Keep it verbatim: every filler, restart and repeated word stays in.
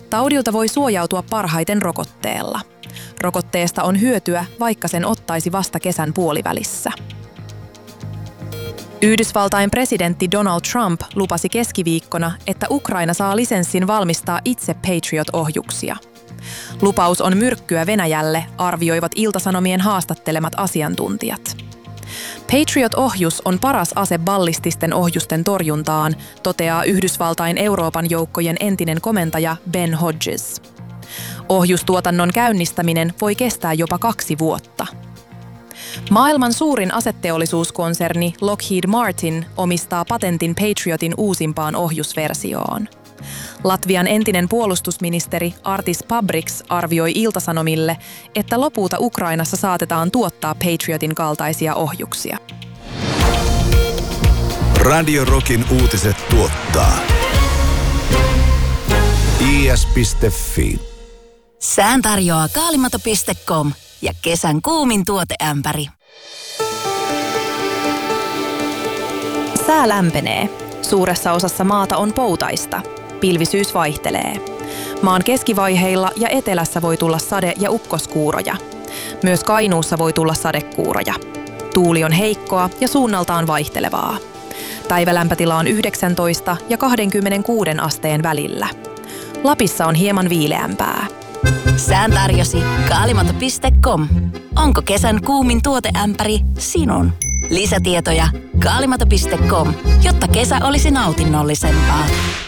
Taudilta voi suojautua parhaiten rokotteella. Rokotteesta on hyötyä, vaikka sen ottaisi vasta kesän puolivälissä. Yhdysvaltain presidentti Donald Trump lupasi keskiviikkona, että Ukraina saa lisenssin valmistaa itse Patriot-ohjuksia. Lupaus on myrkkyä Venäjälle, arvioivat Ilta-Sanomien haastattelemat asiantuntijat. Patriot-ohjus on paras ase ballististen ohjusten torjuntaan, toteaa Yhdysvaltain Euroopan joukkojen entinen komentaja Ben Hodges. Ohjustuotannon käynnistäminen voi kestää jopa kaksi vuotta. Maailman suurin aseteollisuuskonserni Lockheed Martin omistaa patentin Patriotin uusimpaan ohjusversioon. Latvian entinen puolustusministeri Artis Pabriks arvioi Ilta-Sanomille, että lopulta Ukrainassa saatetaan tuottaa Patriotin kaltaisia ohjuksia. Radio Rockin uutiset tuottaa i s piste f i. Sään tarjoaa kaalimato piste com ja kesän kuumin tuoteämpäri. Sää lämpenee. Suuressa osassa maata on poutaista. Pilvisyys vaihtelee. Maan keskivaiheilla ja etelässä voi tulla sade- ja ukkoskuuroja. Myös Kainuussa voi tulla sadekuuroja. Tuuli on heikkoa ja suunnaltaan vaihtelevaa. Päivälämpötila on yhdeksäntoista ja kaksikymmentäkuusi asteen välillä. Lapissa on hieman viileämpää. Sään tarjosi kaalimato piste com. Onko kesän kuumin tuoteämpäri sinun? Lisätietoja kaalimato piste com, jotta kesä olisi nautinnollisempaa.